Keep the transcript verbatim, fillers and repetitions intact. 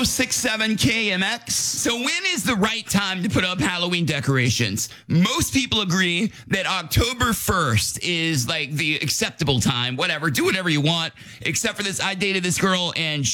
oh six seven K M X. So when is the right time to put up Halloween decorations? Most people agree that October first is like the acceptable time. Whatever, do whatever you want, except for this. I dated this girl and